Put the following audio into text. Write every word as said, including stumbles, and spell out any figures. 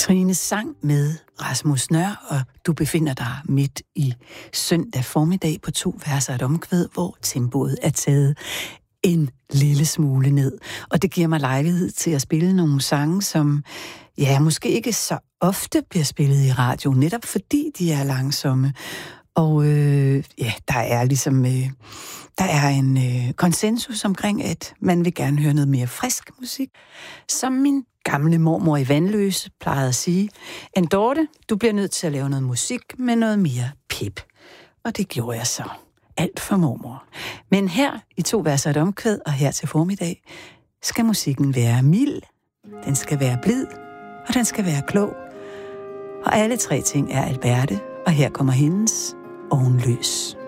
Trine sang med Rasmus Nøhr, og du befinder dig midt i søndag formiddag på to verser et omkvæd, hvor tempoet er taget en lille smule ned. Og det giver mig lejlighed til at spille nogle sange, som ja, måske ikke så ofte bliver spillet i radio, netop fordi de er langsomme. Og øh, ja, der er ligesom øh, der er en øh, konsensus omkring, at man vil gerne høre noget mere frisk musik. Som min gamle mormor i Vandløse plejede at sige, en Dorte, du bliver nødt til at lave noget musik med noget mere pip. Og det gjorde jeg så. Alt for mormor. Men her i to verser et omkvæd, og her til formiddag, skal musikken være mild, den skal være blid, og den skal være klog. Og alle tre ting er Alberte, og her kommer hendes Ovenløs.